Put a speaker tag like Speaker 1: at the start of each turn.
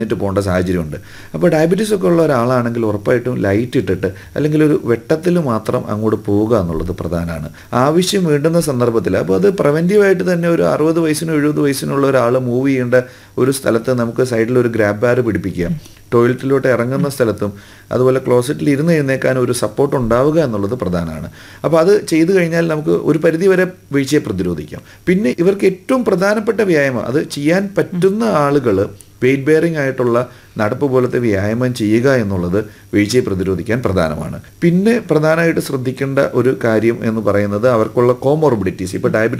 Speaker 1: ിട്ട് പോകേണ്ട സാഹചര്യമുണ്ട്. അപ്പോൾ ഡയബറ്റീസ് ഒക്കെ ഉള്ള ഒരാളാണെങ്കിൽ ഉറപ്പായിട്ടും ലൈറ്റ് ഇട്ടിട്ട് അല്ലെങ്കിൽ ഒരു വെട്ടത്തിൽ മാത്രം അങ്ങോട്ട് പോവുക എന്നുള്ളത് പ്രധാനമാണ്. ആവശ്യം വേണ്ടുന്ന സന്ദർഭത്തിൽ അപ്പോൾ അത് പ്രിവെൻറ്റീവായിട്ട് തന്നെ ഒരു 60 വയസ്സിനോ 70 വയസ്സിനുള്ള ഒരാൾ മൂവ് ചെയ്യേണ്ട ഒരു സ്ഥലത്ത് നമുക്ക് സൈഡിൽ ഒരു ഗ്രാബ് ബാർ പിടിപ്പിക്കുക. ടോയ്ലറ്റിലോട്ട് ഇറങ്ങുന്ന സ്ഥലത്തും അതുപോലെ ക്ലോസറ്റിൽ ഇരുന്ന് എഴുന്നേക്കാൻ ഒരു സപ്പോർട്ട് ഉണ്ടാവുക എന്നുള്ളത് പ്രധാനമാണ്. അപ്പോൾ അത് ചെയ്തു കഴിഞ്ഞാൽ നമുക്ക് ഒരു പരിധിവരെ വീഴ്ചയെ പ്രതിരോധിക്കാം. പിന്നെ ഇവർക്ക് ഏറ്റവും പ്രധാനപ്പെട്ട വ്യായാമം അത് ചെയ്യാൻ പറ്റുന്ന ആളുകൾ വെയ്റ്റ് ബെയറിംഗ് ആയിട്ടുള്ള നടപ്പ് പോലത്തെ വ്യായാമം ചെയ്യുക എന്നുള്ളത് വീഴ്ചയെ പ്രതിരോധിക്കാൻ പ്രധാനമാണ്. പിന്നെ പ്രധാനമായിട്ട് ശ്രദ്ധിക്കേണ്ട ഒരു കാര്യം എന്ന് പറയുന്നത് അവർക്കുള്ള കോമോർബിഡിറ്റീസ്. ഇപ്പോൾ ഡയബറ്റീസ്